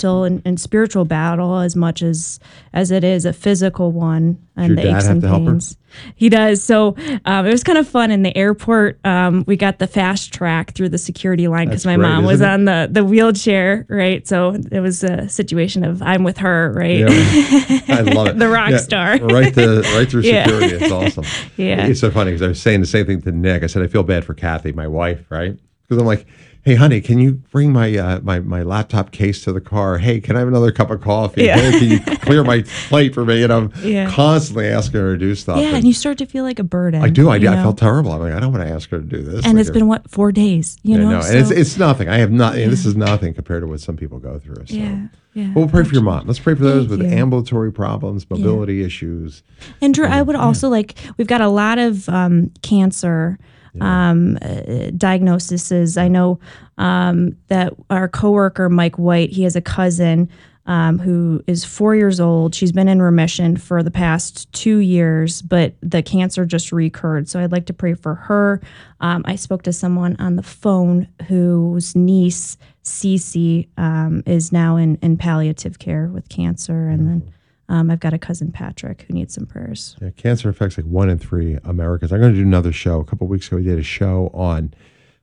mental and spiritual battle as much as it is a physical one. And Does your dad have to help her? He does. So it was kind of fun in the airport. We got the fast track through the security line because my mom was on the wheelchair, right? So it was a situation of I'm with her, right? Yeah, I love it. The rock star. Right through security. It's awesome. Yeah. It's so funny because I was saying the same thing to Nick. I said, I feel bad for Kathy, my wife, right? Because I'm like, hey, honey, can you bring my my laptop case to the car? Hey, can I have another cup of coffee? Yeah. Hey, can you clear my plate for me? And I'm Yeah. constantly asking her to do stuff. Yeah, and you start to feel like a burden. I do. I know? felt terrible. I'm like, I don't want to ask her to do this. And like it's been, 4 days? You know? No, and it's nothing. I have not. This is nothing compared to what some people go through. So. Yeah. But we'll pray for your mom. Let's pray for those with you. ambulatory problems, mobility issues. And Drew, I would also we've got a lot of cancer diagnoses. I know that our coworker, Mike White, he has a cousin who is 4 years old. She's been in remission for the past 2 years, but the cancer just recurred. So I'd like to pray for her. I spoke to someone on the phone whose niece, Cece, is now in palliative care with cancer. And then I've got a cousin, Patrick, who needs some prayers. Yeah, cancer affects like 1 in 3 Americans. I'm going to do another show. A couple of weeks ago, we did a show on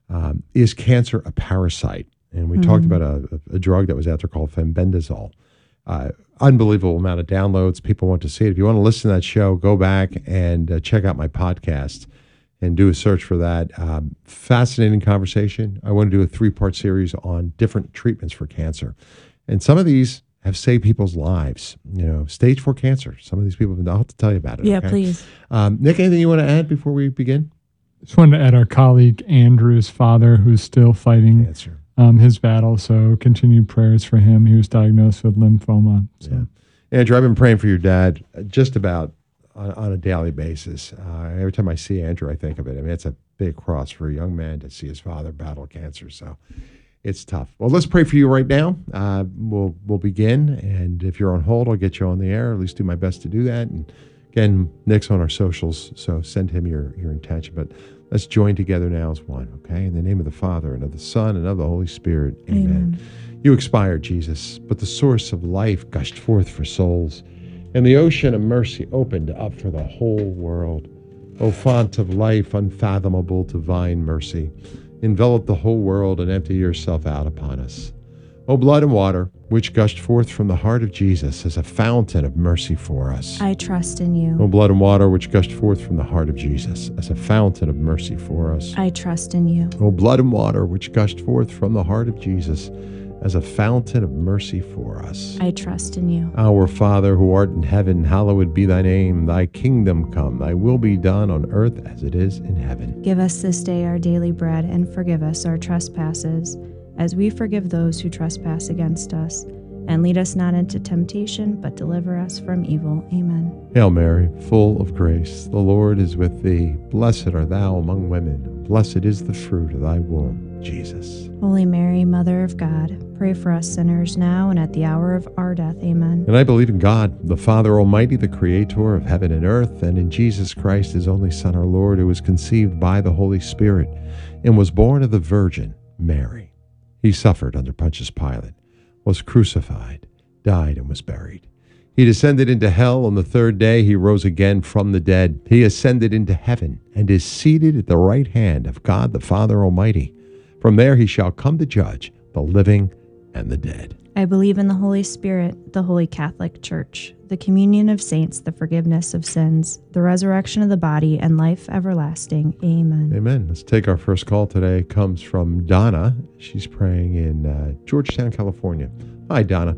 is cancer a parasite? And we talked about a drug that was out there called fenbendazole. Unbelievable amount of downloads. People want to see it. If you want to listen to that show, go back and check out my podcast and do a search for that. Fascinating conversation. I want to do a 3-part series on different treatments for cancer. And some of these have saved people's lives. Stage 4 cancer. Some of these people, I'll have to tell you about it. Yeah, okay? please. Nick, anything you want to add before we begin? Just wanted to add our colleague Andrew's father, who's still fighting Cancer. His battle. So continued prayers for him. He was diagnosed with lymphoma. So. Yeah. Andrew, I've been praying for your dad just about on a daily basis. Every time I see Andrew, I think of it. I mean, it's a big cross for a young man to see his father battle cancer. So it's tough. Well, let's pray for you right now. We'll begin. And if you're on hold, I'll get you on the air, or at least do my best to do that. And again, Nick's on our socials, so send him your intention. But let's join together now as one, okay? In the name of the Father, and of the Son, and of the Holy Spirit. Amen. You expired, Jesus, but the source of life gushed forth for souls, and the ocean of mercy opened up for the whole world. O font of life, unfathomable divine mercy, envelop the whole world and empty yourself out upon us. O blood and water, which gushed forth from the heart of Jesus as a fountain of mercy for us. I trust in you. O blood and water, which gushed forth from the heart of Jesus as a fountain of mercy for us. I trust in you. O blood and water, which gushed forth from the heart of Jesus as a fountain of mercy for us. I trust in you. Our Father, who art in heaven, hallowed be thy name. Thy kingdom come, thy will be done on earth as it is in heaven. Give us this day our daily bread, and forgive us our trespasses, as we forgive those who trespass against us. And lead us not into temptation, but deliver us from evil. Amen. Hail Mary, full of grace, the Lord is with thee. Blessed art thou among women. Blessed is the fruit of thy womb, Jesus. Holy Mary, Mother of God, pray for us sinners now and at the hour of our death. Amen. And I believe in God, the Father Almighty, the Creator of heaven and earth, and in Jesus Christ, his only Son, our Lord, who was conceived by the Holy Spirit and was born of the Virgin Mary. He suffered under Pontius Pilate, was crucified, died, and was buried. He descended into hell. On the third day he rose again from the dead. He ascended into heaven and is seated at the right hand of God the Father Almighty. From there he shall come to judge the living and the dead. I believe in the Holy Spirit, the Holy Catholic Church, the communion of saints, the forgiveness of sins, the resurrection of the body, and life everlasting. Amen. Amen. Let's take our first call today. It comes from Donna. She's praying in Georgetown, California. Hi, Donna.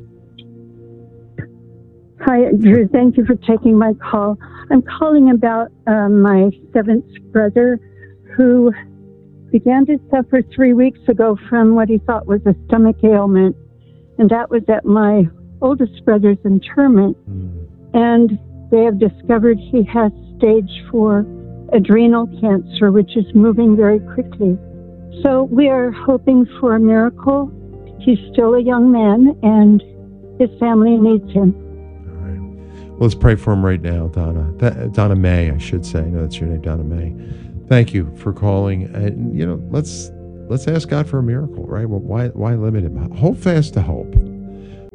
Hi, Drew. Thank you for taking my call. I'm calling about my 7th brother who began to suffer 3 weeks ago from what he thought was a stomach ailment. And that was at my oldest brother's interment. And they have discovered he has stage 4 adrenal cancer, which is moving very quickly. So we are hoping for a miracle. He's still a young man, and his family needs him. All right. Well, let's pray for him right now, Donna. Donna May, I should say. I know that's your name, Donna May. Thank you for calling. And, let's ask God for a miracle, right? Well, why limit him? Hold fast to hope.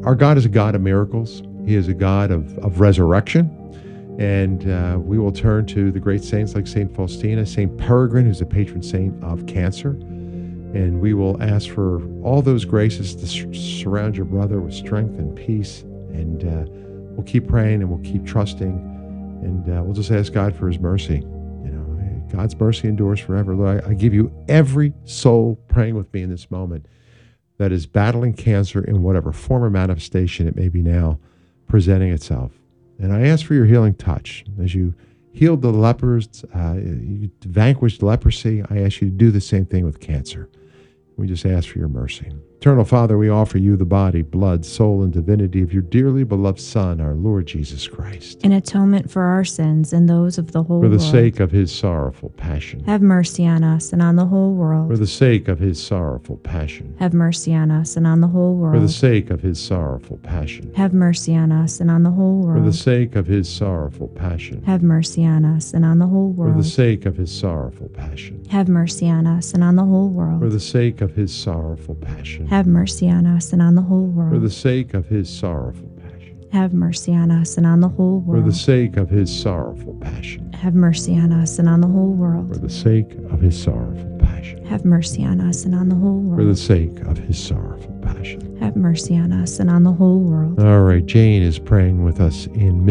Our God is a God of miracles. He is a God of resurrection. And we will turn to the great saints like St. Faustina, St. Peregrine, who's a patron saint of cancer. And we will ask for all those graces to surround your brother with strength and peace. And we'll keep praying and we'll keep trusting. And we'll just ask God for his mercy. God's mercy endures forever. Lord, I give you every soul praying with me in this moment that is battling cancer in whatever form or manifestation it may be now presenting itself. And I ask for your healing touch. As you healed the lepers, you vanquished leprosy, I ask you to do the same thing with cancer. We just ask for your mercy. Eternal Father, we offer you the body, blood, soul, and divinity of your dearly beloved Son, our Lord Jesus Christ. In atonement for our sins and those of the whole For the world. sake of his sorrowful passion. Have mercy on us and on the whole world. For the sake of his sorrowful passion. Have mercy on us and on the whole world. For the sake of his sorrowful passion. Have mercy on us and on the whole world. For the sake of his sorrowful passion. Have mercy on us and on the whole For world. the sake of his sorrowful passion. Have mercy on us and on the whole world. For the sake of his sorrowful passion. Have mercy on us and on the whole world. For the sake of his sorrowful passion. Have mercy on us and on the whole For world. the sake of his sorrowful passion. Have mercy on us and on the whole For world. the sake of his sorrowful passion. Have mercy on us and on the whole For the world. sake of his sorrowful passion. Have mercy on us and on the whole world. All right, Jane is praying with us in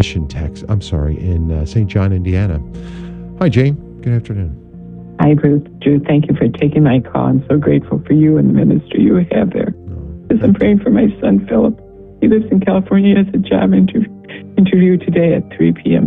in St. John, Indiana. Hi, Jane. Good afternoon. Hi, Bruce. Drew, thank you for taking my call. I'm so grateful for you and the ministry you have there. As I'm praying for my son, Philip. He lives in California. He has a job interview today at 3 p.m.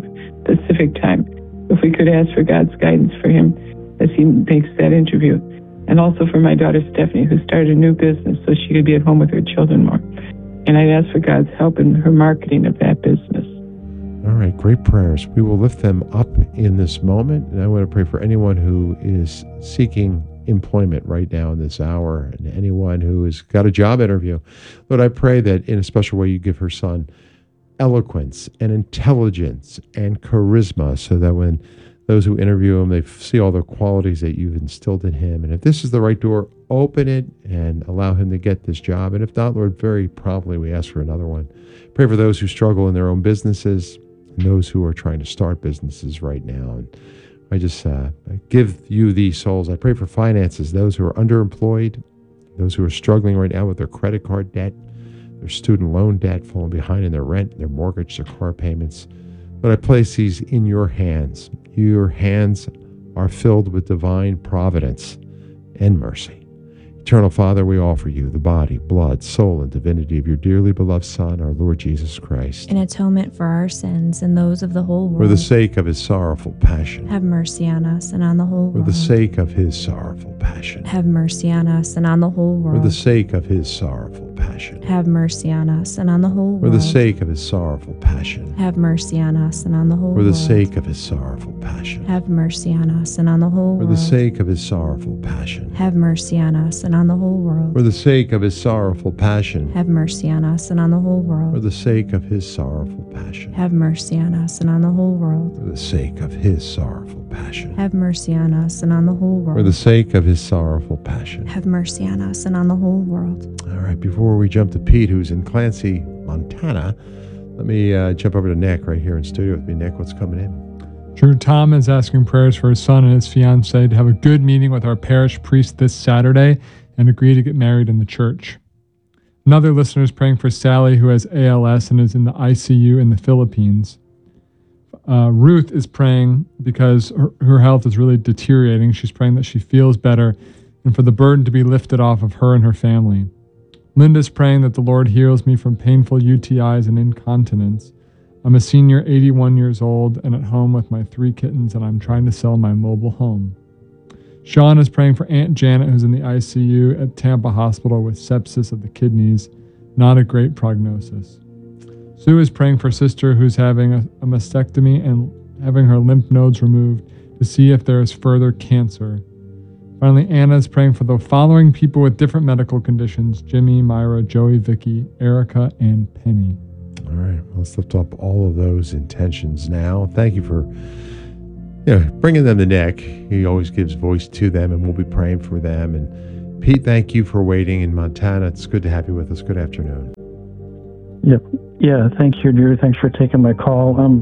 Pacific time. If we could ask for God's guidance for him as he makes that interview. And also for my daughter, Stephanie, who started a new business so she could be at home with her children more. And I'd ask for God's help in her marketing of that business. All right, great prayers. We will lift them up in this moment. And I want to pray for anyone who is seeking employment right now in this hour and anyone who has got a job interview. Lord, I pray that in a special way you give her son eloquence and intelligence and charisma so that when those who interview him, they see all the qualities that you've instilled in him. And if this is the right door, open it and allow him to get this job. And if not, Lord, very promptly we ask for another one. Pray for those who struggle in their own businesses and those who are trying to start businesses right now. And I just give you these souls. I pray for finances, those who are underemployed, those who are struggling right now with their credit card debt, their student loan debt, falling behind in their rent, their mortgage, their car payments. But I place these in your hands. Your hands are filled with divine providence and mercy. Eternal Father, we offer you the body, blood, soul, and divinity of your dearly beloved Son, our Lord Jesus Christ. In atonement for our sins and those of the whole world. For the sake of his sorrowful passion. Have mercy on us and on the whole For world. the sake of his sorrowful passion. Have mercy on us and on the whole world. For the sake of his sorrowful passion. Have mercy on us and on the whole For world. the sake of his sorrowful passion. Have mercy on us and on the whole For the world. sake of his sorrowful passion. Have mercy on us and on the whole For world. the sake of his sorrowful passion. Have mercy on us and on the whole world. For the sake of his sorrowful passion. Have mercy on us and on the whole For world. the sake of his sorrowful passion. Have mercy on us and on the whole world. For the sake of his sorrowful passion. Have mercy on us and on the whole For world. the sake of his sorrowful passion. Have mercy on us and on the whole world. All right, before we jump to Pete, who's in Clancy, Montana, let me jump over to Nick right here in studio with me. Nick, what's coming in? Drew, Tom is asking prayers for his son and his fiancee to have a good meeting with our parish priest this Saturday and agree to get married in the church. Another listener is praying for Sally, who has ALS and is in the ICU in the Philippines. Ruth is praying because her health is really deteriorating. She's praying that she feels better and for the burden to be lifted off of her and her family. Linda's praying that the Lord heals me from painful UTIs and incontinence. I'm a senior, 81 years old, and at home with my 3 kittens, and I'm trying to sell my mobile home. Sean is praying for Aunt Janet, who's in the ICU at Tampa Hospital with sepsis of the kidneys. Not a great prognosis. Sue is praying for sister who's having a mastectomy and having her lymph nodes removed to see if there is further cancer. Finally, Anna is praying for the following people with different medical conditions: Jimmy, Myra, Joey, Vicky, Erica, and Penny. All right, let's lift up all of those intentions now. Thank you for bringing them to Nick. He always gives voice to them, and we'll be praying for them. And Pete, thank you for waiting in Montana. It's good to have you with us. Good afternoon. Yep. Yeah, thank you, Drew. Thanks for taking my call. I'm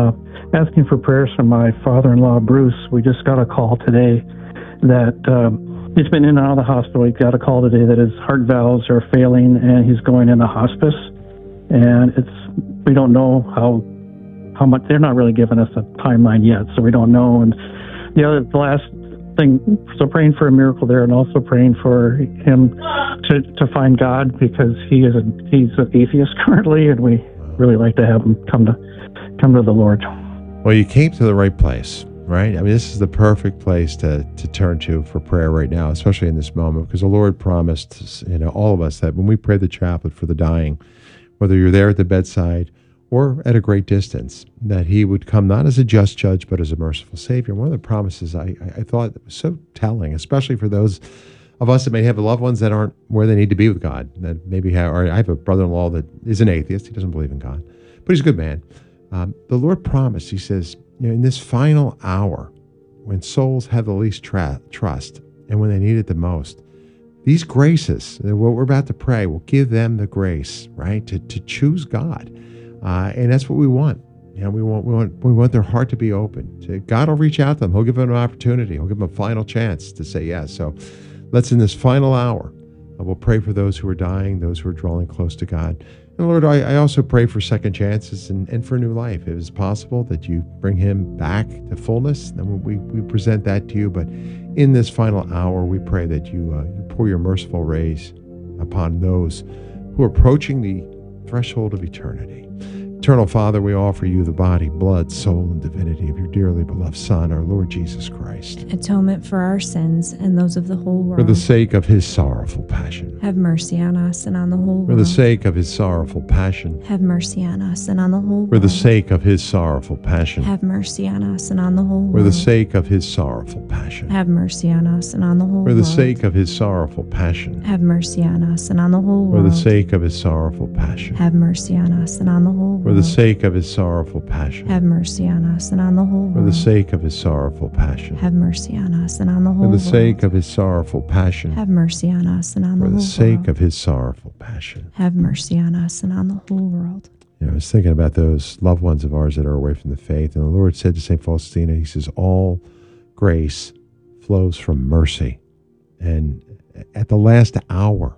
asking for prayers for my father-in-law, Bruce. We just got a call today that he's been in and out of the hospital. He got a call today that his heart valves are failing and he's going into hospice. And we don't know how much. They're not really giving us a timeline yet, so we don't know. And the last thing, so praying for a miracle there, and also praying for him to find God, because he's an atheist currently, and we really like to have him come to the Lord. Well, you came to the right place, right? I mean, this is the perfect place to turn to for prayer right now, especially in this moment, because the Lord promised, all of us that when we pray the chaplet for the dying, whether you're there at the bedside or at a great distance, that he would come not as a just judge, but as a merciful Savior. One of the promises I thought was so telling, especially for those of us that may have loved ones that aren't where they need to be with God, that maybe or I have a brother-in-law that is an atheist. He doesn't believe in God, but he's a good man. The Lord promised, he says, in this final hour, when souls have the least trust and when they need it the most, these graces, what we're about to pray, will give them the grace, right, to choose God. And that's what we want. We want their heart to be open. God will reach out to them. He'll give them an opportunity. He'll give them a final chance to say yes. So let's, in this final hour, we'll pray for those who are dying, those who are drawing close to God. And Lord, I also pray for second chances and for new life. If it's possible that you bring him back to fullness, then we present that to you. But in this final hour, we pray that you pour your merciful rays upon those who are approaching the threshold of eternity. Eternal Father, we offer you the body, blood, soul, and divinity of your dearly beloved Son, our Lord Jesus Christ. Atonement for our sins and those of the whole world. For the sake of his sorrowful passion. Have mercy on us and on the whole world. For the sake of his sorrowful passion. Have mercy on us and on the whole world. For the sake of his sorrowful passion. Have mercy on us and on the whole world. For the sake of his sorrowful passion. Have mercy on us and on the whole world. For the sake of his sorrowful passion. Have mercy on us and on the whole world. For the sake of his sorrowful passion. Have mercy on us and on the whole world. For the sake of his sorrowful passion. Have mercy on us and on the whole world. For the sake of his sorrowful passion. Have mercy on us and on the whole For world. the sake of his sorrowful passion. Have mercy on us and on the For whole the world. sake of his sorrowful passion. Have mercy on us and on the whole world. I was thinking about those loved ones of ours that are away from the faith, and the Lord said to St. Faustina, he says, all grace flows from mercy. And at the last hour,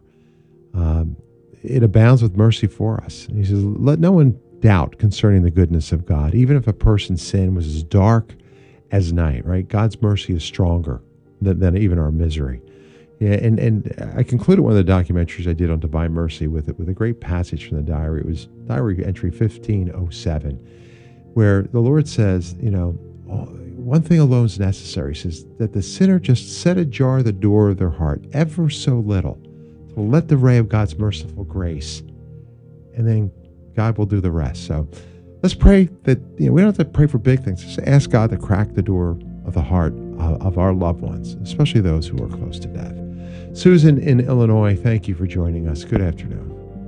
it abounds with mercy for us. And he says, let no one doubt concerning the goodness of God. Even if a person's sin was as dark as night, right? God's mercy is stronger than even our misery. Yeah, and I concluded one of the documentaries I did on Divine Mercy with a great passage from the diary. It was diary entry 1507, where the Lord says, one thing alone is necessary. He says that the sinner just set ajar the door of their heart ever so little to let the ray of God's merciful grace, and then God will do the rest. So let's pray that we don't have to pray for big things. Just ask God to crack the door of the heart of our loved ones, especially those who are close to death. Susan in Illinois, thank you for joining us. Good afternoon.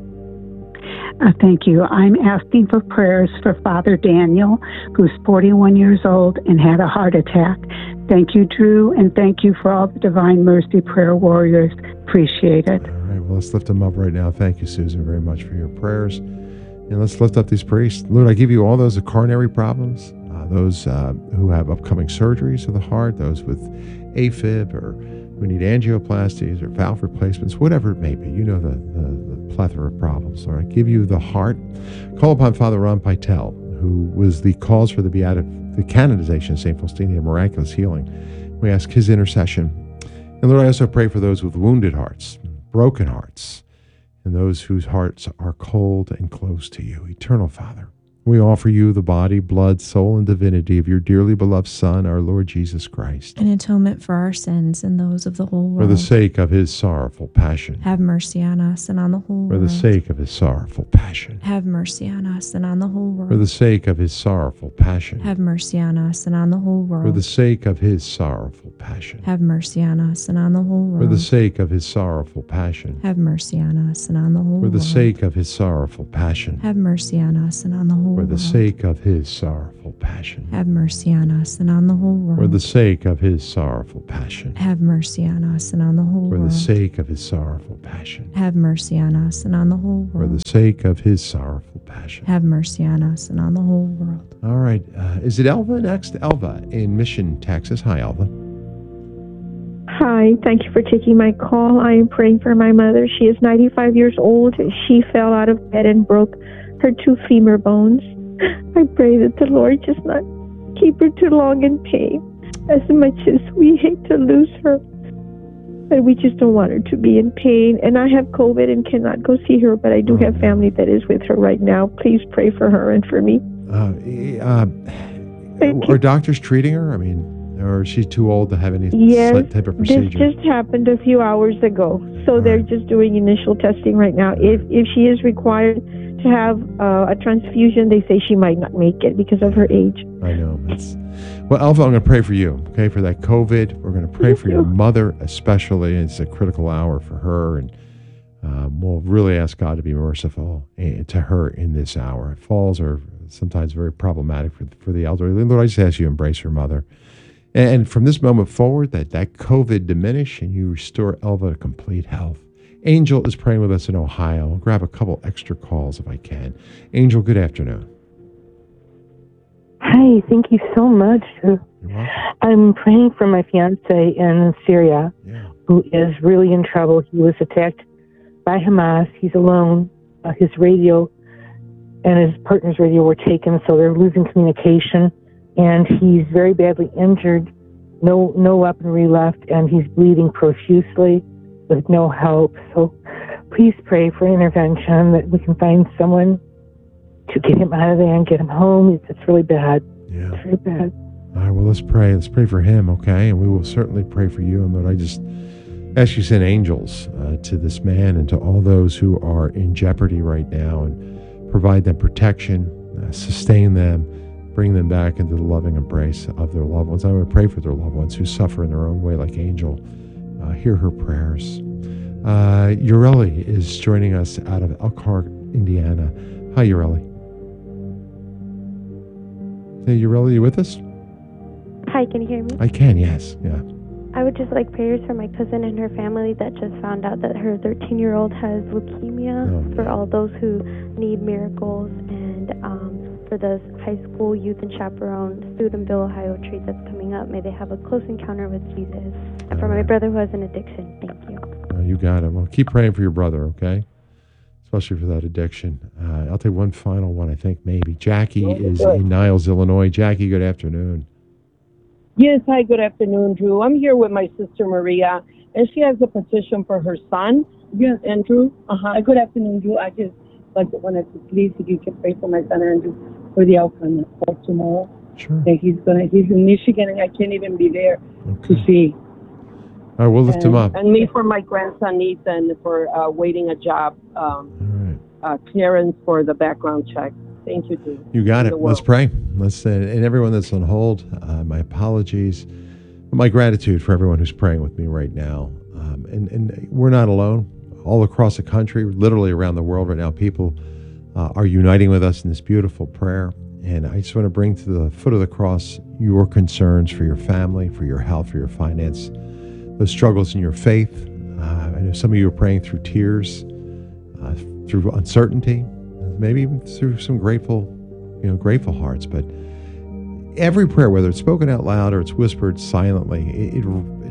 Thank you. I'm asking for prayers for Father Daniel, who's 41 years old and had a heart attack. Thank you, Drew, and thank you for all the Divine Mercy prayer warriors. Appreciate it. All right, well, let's lift them up right now. Thank you, Susan, very much for your prayers. And let's lift up these priests. Lord, I give you all those with coronary problems, those who have upcoming surgeries of the heart, those with AFib or who need angioplasties or valve replacements, whatever it may be. You know the plethora of problems. Lord, I give you the heart. Call upon Father Ron Pytel, who was the cause for the canonization of St. Faustina, miraculous healing. We ask his intercession. And Lord, I also pray for those with wounded hearts, broken hearts, and those whose hearts are cold and close to you. Eternal Father, we offer you the body, blood, soul, and divinity of your dearly beloved Son, our Lord Jesus Christ. An atonement for our sins and those of the whole world. For the sake of his sorrowful passion. Have mercy on us and on the whole world. For the sake of his sorrowful passion. Have mercy on us and on the whole world. For the sake of his sorrowful passion. Have mercy on us and on the whole world. For the sake of his sorrowful passion. Have mercy on us and on the whole world. For the sake of his sorrowful passion. Have mercy on us and on the whole world. For the sake of his sorrowful passion. Have mercy on us and on the whole world. whole For the world. sake of his sorrowful passion. Have mercy on us and on the whole world. For the sake of his sorrowful passion. Have mercy on us and on the whole For world. the sake of his sorrowful passion. Have mercy on us and on the whole For world. the sake of his sorrowful passion. Have mercy on us and on the whole world. All right. Is it Elva next? Elva in Mission, Texas. Hi, Elva. Hi, thank you for taking my call. I am praying for my mother. She is 95 years old. She fell out of bed and broke her 2 femur bones. I pray that the Lord just not keep her too long in pain. As much as we hate to lose her, but we just don't want her to be in pain. And I have COVID and cannot go see her, but I do have family that is with her right now. Please pray for her and for me. Thank you. Are doctors treating her? I mean, or is she too old to have any Yes, type of this procedure? just happened a few hours ago. So they're right. just doing initial testing right now. If she is required to have a transfusion, they say she might not make it because of her age. I know. Well, Elva, I'm going to pray for you, okay, for that COVID. We're going to pray for your mother especially. It's a critical hour for her, and we'll really ask God to be merciful to her in this hour. Falls are sometimes very problematic for the elderly. Lord, I just ask you to embrace her mother. And from this moment forward, that COVID diminish and you restore Elva to complete health. Angel is praying with us in Ohio. I'll grab a couple extra calls if I can. Angel, good afternoon. Hi, thank you so much. You're welcome. I'm praying for my fiance in Syria, Yeah. who is really in trouble. He was attacked by Hamas. He's alone. His radio and his partner's radio were taken, so they're losing communication. And he's very badly injured. No weaponry left, and he's bleeding profusely with no help. So please pray for intervention, that we can find someone to get him out of there and get him home. It's really bad. Yeah. It's very bad. All right, well, let's pray. Let's pray for him, okay? And we will certainly pray for you. And Lord, I just ask you to send angels to this man and to all those who are in jeopardy right now, and provide them protection, sustain them, bring them back into the loving embrace of their loved ones. I want to pray for their loved ones who suffer in their own way like Angel. Hear her prayers. Ureli is joining us out of Elkhart, Indiana. Hi, Ureli. Hey, Ureli, you with us? Hi, can you hear me? I can, yes. Yeah. I would just like prayers for my cousin and her family that just found out that her 13-year-old has leukemia, for all those who need miracles, and for the high school youth and chaperone Steubenville, Ohio retreat that's coming up. May they have a close encounter with Jesus. And for my brother who has an addiction. Thank you. You got it. Well, keep praying for your brother, okay? Especially for that addiction. I'll take one final one, I think, maybe. Jackie is in Niles, Illinois. Jackie, good afternoon. Yes, hi, good afternoon, Drew. I'm here with my sister Maria, and she has a petition for her son. Yes, Andrew. Good afternoon, Drew. I just wanted to please, if you can pray for my son Andrew for the outcome of court tomorrow. Sure. And he's in Michigan, and I can't even be there to see. All right, we'll lift him up. And me for my grandson Ethan for waiting a job, clearance for the background check. Thank you, Drew. You got it. Let's pray. And everyone that's on hold, my apologies. My gratitude for everyone who's praying with me right now. And we're not alone. All across the country, literally around the world right now, people are uniting with us in this beautiful prayer. And I just want to bring to the foot of the cross your concerns for your family, for your health, for your finance, those struggles in your faith. I know some of you are praying through tears, through uncertainty, maybe even through some grateful hearts. But every prayer, whether it's spoken out loud or it's whispered silently, it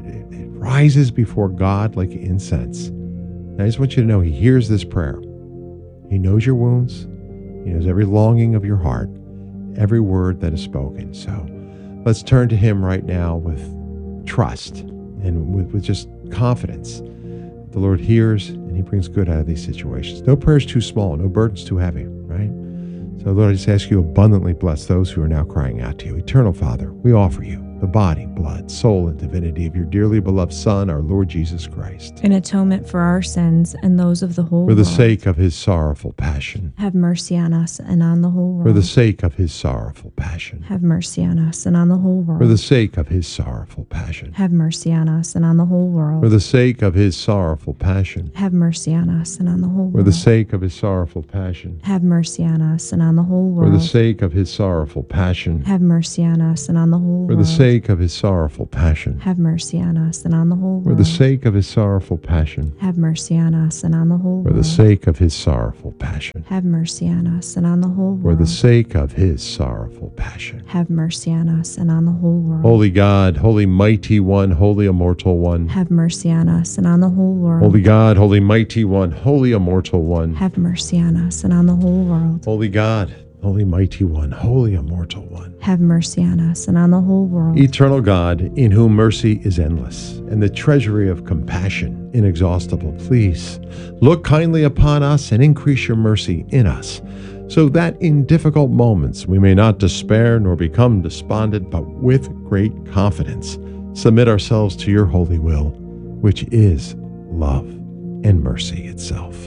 rises before God like incense. And I just want you to know He hears this prayer. He knows your wounds. He knows every longing of your heart, every word that is spoken. So let's turn to Him right now with trust and with just confidence. The Lord hears and He brings good out of these situations. No prayer is too small, no burden's too heavy, right? So Lord, I just ask you abundantly bless those who are now crying out to you. Eternal Father, we offer you the body, blood, soul, and divinity of your dearly beloved Son, our Lord Jesus Christ. In atonement for our sins and those of the whole For the world. sake of his sorrowful passion. Have mercy on us and on the whole world. For the sake of his sorrowful passion. Have mercy on us and on the whole world. For the sake of his sorrowful passion. Have mercy on us and on the whole world. For the sake of his sorrowful passion. Have mercy on us and on the whole world. For the sake of his sorrowful passion. Have mercy on us and on the whole For world. the sake of his sorrowful passion. Have mercy on us and on the whole For world. the sake of his sorrowful passion. Have mercy on us and on the whole For world. the sake of his sorrowful passion. Have mercy on us and on the whole For world. the sake of his sorrowful passion. Have mercy on us and on the whole For world. the sake of his sorrowful passion. Have mercy on us and on the whole world. Holy God, holy mighty one, holy immortal one. Have mercy on us and on the whole world. Holy God, holy mighty one, holy immortal one. Have mercy on us and on the whole world. Holy God, holy mighty one, holy immortal one. Have mercy on us and on the whole world. Eternal God, in whom mercy is endless, and the treasury of compassion inexhaustible, please look kindly upon us and increase your mercy in us, so that in difficult moments we may not despair nor become despondent, but with great confidence submit ourselves to your holy will, which is love and mercy itself.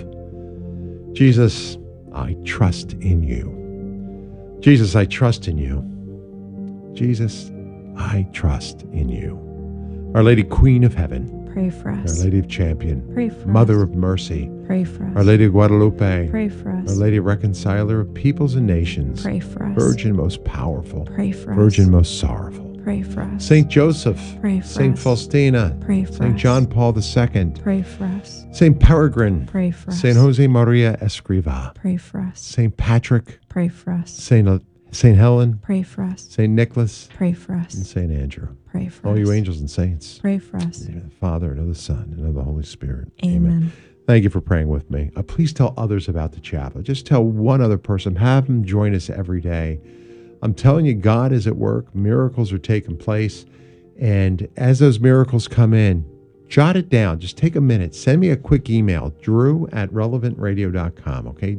Jesus, I trust in you. Jesus, I trust in you. Jesus, I trust in you. Our Lady Queen of Heaven, Pray for Our us. Lady of Champion, Pray for Mother us. of Mercy, Pray for us. Our Lady of Guadalupe, Pray for us. Our Lady Reconciler of Peoples and Nations, Pray for us. Virgin most powerful, Pray for us. Virgin most sorrowful, Pray for us. Saint Joseph, Pray for Saint us. Faustina, Pray for Saint us. John Paul II, Pray for us. Saint Peregrine, Pray for us. Saint Jose Maria Escriva, Pray for us. Saint Patrick, Pray for us. Saint Helen, Pray for us. Saint Nicholas, Pray for and us. Saint Andrew. Pray for All us. you angels and saints. Pray for us. In the name of the Father, and of the Son, and of the Holy Spirit. Amen. Thank you for praying with me. Please tell others about the chapel. Just tell one other person. Have them join us every day. I'm telling you, God is at work. Miracles are taking place. And as those miracles come in, jot it down. Just take a minute. Send me a quick email, drew@relevantradio.com. Okay?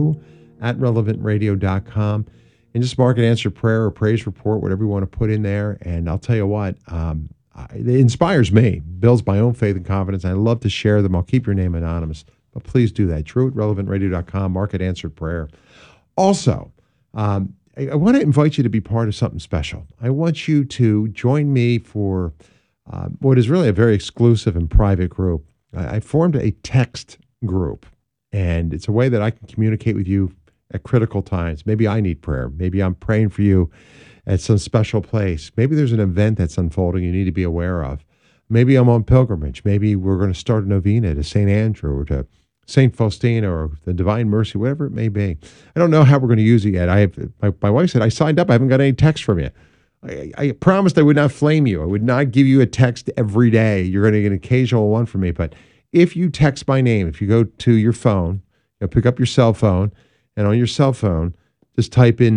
drew@relevantradio.com. And just mark it answer prayer or praise report, whatever you want to put in there. And I'll tell you what, it inspires me, builds my own faith and confidence. I love to share them. I'll keep your name anonymous, but please do that. Drew@relevantradio.com, mark it answered prayer. Also, I want to invite you to be part of something special. I want you to join me for what is really a very exclusive and private group. I formed a text group, and it's a way that I can communicate with you at critical times. Maybe I need prayer. Maybe I'm praying for you at some special place. Maybe there's an event that's unfolding you need to be aware of. Maybe I'm on pilgrimage. Maybe we're going to start a novena to St. Andrew or to St. Faustina or the Divine Mercy, whatever it may be. I don't know how we're going to use it yet. My wife said, I signed up. I haven't got any text from you. I promised I would not flame you. I would not give you a text every day. You're going to get an occasional one from me. But if you text my name, if you go to your phone, pick up your cell phone, and on your cell phone, just type in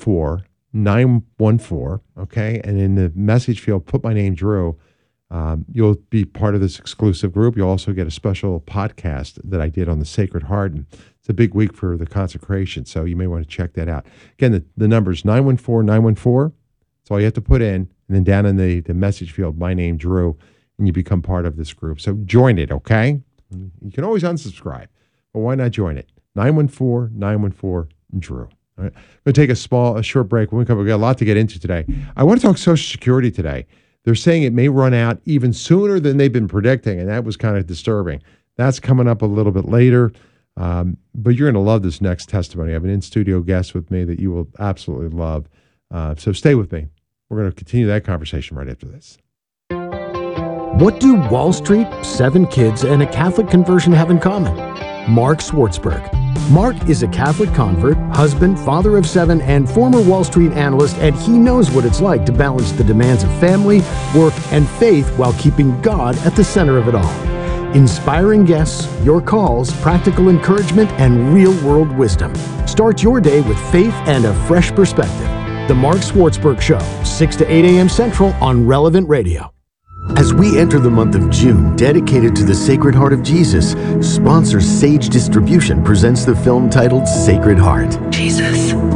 914, okay? And in the message field, put my name, Drew. You'll be part of this exclusive group. You'll also get a special podcast that I did on the Sacred Heart. And it's a big week for the consecration, so you may want to check that out. Again, the number is 914-914. That's all you have to put in. And then down in the message field, my name, Drew, and you become part of this group. So join it, okay? You can always unsubscribe, but why not join it? 914-914-DREW. All right. I'm going to take a short break. When we come, we've got a lot to get into today. I want to talk Social Security today. They're saying it may run out even sooner than they've been predicting, and that was kind of disturbing. That's coming up a little bit later, but you're going to love this next testimony. I have an in-studio guest with me that you will absolutely love. So stay with me. We're going to continue that conversation right after this. What do Wall Street, 7 kids, and a Catholic conversion have in common? Mark Swartzberg. Mark is a Catholic convert, husband, father of 7, and former Wall Street analyst, and he knows what it's like to balance the demands of family, work, and faith while keeping God at the center of it all. Inspiring guests, your calls, practical encouragement, and real-world wisdom. Start your day with faith and a fresh perspective. The Mark Swartzberg Show, 6 to 8 a.m. Central on Relevant Radio. As we enter the month of June dedicated to the Sacred Heart of Jesus, sponsor Sage Distribution presents the film titled Sacred Heart. Jesus, make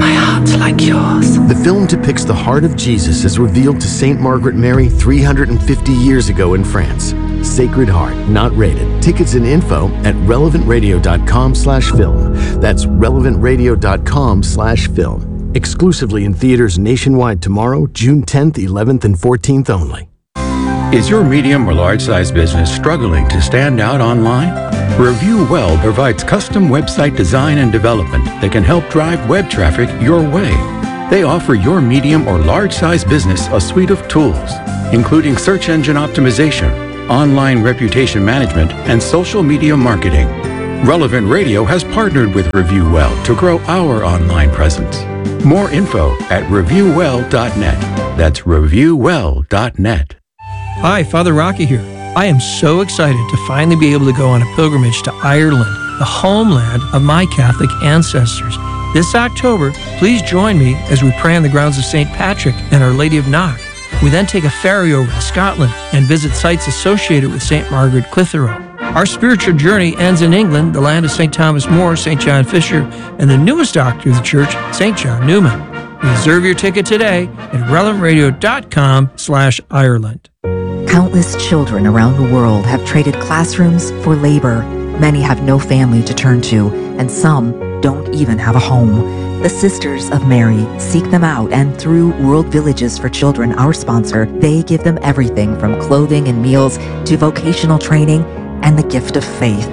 My heart's like yours. The film depicts the heart of Jesus as revealed to St. Margaret Mary 350 years ago in France. Sacred Heart, not rated. Tickets and info at relevantradio.com/film. That's relevantradio.com/film. Exclusively in theaters nationwide tomorrow, June 10th, 11th, and 14th only. Is your medium or large size business struggling to stand out online? Review Well provides custom website design and development that can help drive web traffic your way. They offer your medium or large size business a suite of tools, including search engine optimization, online reputation management, and social media marketing. Relevant Radio has partnered with Review Well to grow our online presence. More info at reviewwell.net. That's reviewwell.net. Hi, Father Rocky here. I am so excited to finally be able to go on a pilgrimage to Ireland, the homeland of my Catholic ancestors. This October, please join me as we pray on the grounds of St. Patrick and Our Lady of Knock. We then take a ferry over to Scotland and visit sites associated with St. Margaret Clitheroe. Our spiritual journey ends in England, the land of St. Thomas More, St. John Fisher, and the newest doctor of the church, St. John Newman. Reserve your ticket today at relevantradio.com/Ireland. Countless children around the world have traded classrooms for labor. Many have no family to turn to, and some don't even have a home. The Sisters of Mary seek them out, and through World Villages for Children, our sponsor, they give them everything from clothing and meals to vocational training and the gift of faith.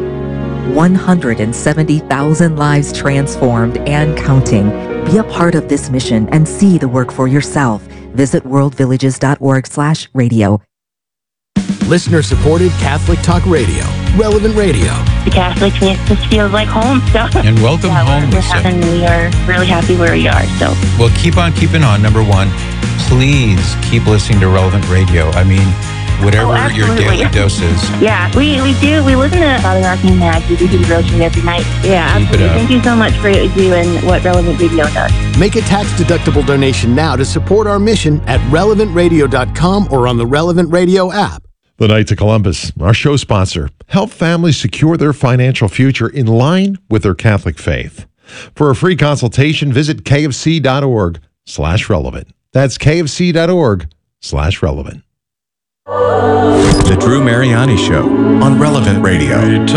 170,000 lives transformed and counting. Be a part of this mission and see the work for yourself. Visit worldvillages.org/radio. Listener-supported Catholic Talk Radio. Relevant Radio. The Catholics makes us feel like home. So and welcome home, Lisa. We are really happy where we are. So well, keep on keeping on. Number one, please keep listening to Relevant Radio. I mean, whatever your daily dose is. Yeah, we do. We listen to Father Rocky and Max. We do the devotion every night. Yeah, absolutely. Thank you so much for what you do and what Relevant Radio does. Make a tax-deductible donation now to support our mission at relevantradio.com or on the Relevant Radio app. The Knights of Columbus, our show sponsor, help families secure their financial future in line with their Catholic faith. For a free consultation, visit kfc.org/relevant. That's kfc.org/relevant. The Drew Mariani Show on Relevant Radio.